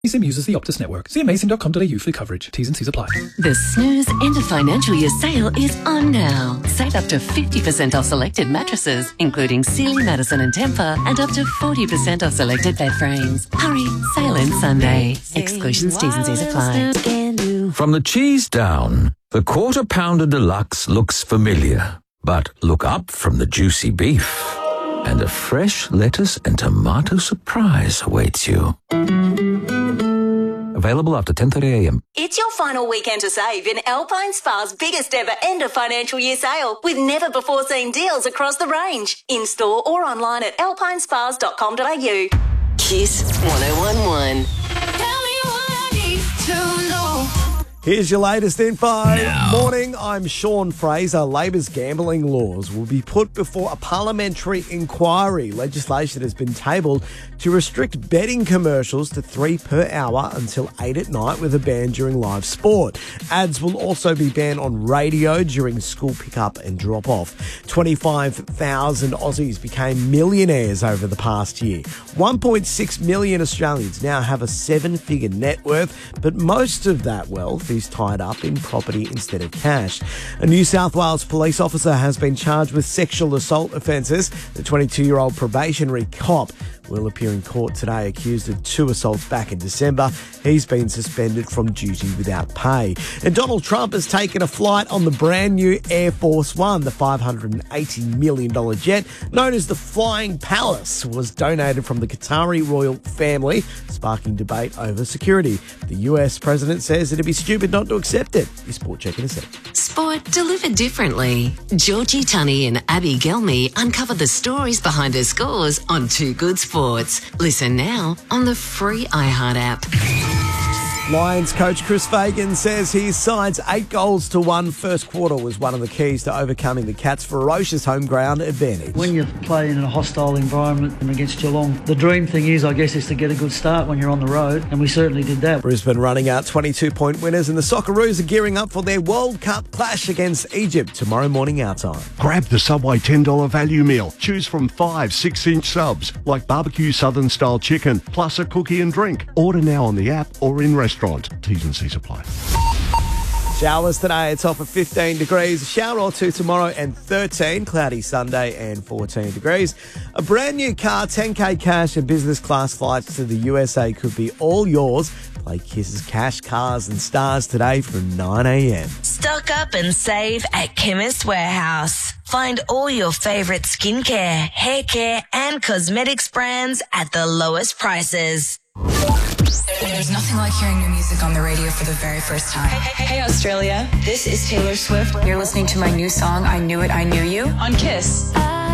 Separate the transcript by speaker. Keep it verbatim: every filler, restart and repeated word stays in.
Speaker 1: SIM uses the Optus network. See amazing dot com dot a u for coverage. T's and C's apply.
Speaker 2: The Snooze End of Financial Year sale is on now. Save up to fifty percent off selected mattresses, including Sealy, Madison and Tempur, and up to forty percent off selected bed frames. Hurry, sale ends Sunday. Exclusions, T's and C's apply.
Speaker 3: From the cheese down, the Quarter Pounder Deluxe looks familiar. But look up from the juicy beef, and a fresh lettuce and tomato surprise awaits you. Available after ten thirty a m.
Speaker 4: It's your final weekend to save in Alpine Spa's biggest ever end of financial year sale with never before seen deals across the range. In store or online at alpine spas dot com dot a u.
Speaker 2: Kiss one oh one one.
Speaker 5: Tell me what I need to know.
Speaker 6: Here's your latest info.
Speaker 3: No.
Speaker 6: Morning, I'm Sean Fraser. Labor's gambling laws will be put before a parliamentary inquiry. Legislation has been tabled to restrict betting commercials to three per hour until eight at night with a ban during live sport. Ads will also be banned on radio during school pickup and drop-off. twenty-five thousand Aussies became millionaires over the past year. one point six million Australians now have a seven-figure net worth, but most of that wealth is tied up in property instead of cash. A New South Wales police officer has been charged with sexual assault offences. The twenty-two-year-old probationary cop will appear in court today accused of two assaults back in December. He's been suspended from duty without pay. And Donald Trump has taken a flight on the brand new Air Force One. The five hundred eighty million dollars jet, known as the Flying Palace, was donated from the Qatari royal family, sparking debate over security. The U S president says it'd be stupid not to accept it. Your Sport Check in a sec.
Speaker 2: Sport delivered differently. Georgie Tunney and Abby Gelmy uncover the stories behind their scores on Too Good Sports. Listen now on the free iHeart app.
Speaker 6: Lions coach Chris Fagan says his side's eight goals to one first quarter was one of the keys to overcoming the Cats' ferocious home ground advantage.
Speaker 7: When you play in a hostile environment and against Geelong, the dream thing is, I guess, is to get a good start when you're on the road, and we certainly did that.
Speaker 6: Brisbane running out twenty-two point winners, and the Socceroos are gearing up for their World Cup clash against Egypt tomorrow morning our time.
Speaker 8: Grab the Subway ten dollars value meal. Choose from five six-inch subs, like barbecue southern-style chicken, plus a cookie and drink. Order now on the app or in restaurant. T's and C's apply.
Speaker 6: Showers today, it's off at fifteen degrees. A shower or two tomorrow and thirteen. Cloudy Sunday and fourteen degrees. A brand new car, ten K cash and business class flights to the U S A could be all yours. Play Kiss's Cash, Cars and Stars today from nine a m.
Speaker 9: Stock up and save at Chemist Warehouse. Find all your favourite skincare, hair care and cosmetics brands at the lowest prices.
Speaker 5: There's nothing like hearing new music on the radio for the very first time. Hey, hey, hey, Australia. This is Taylor Swift. You're listening to my new song, I Knew It, I Knew You, on Kiss.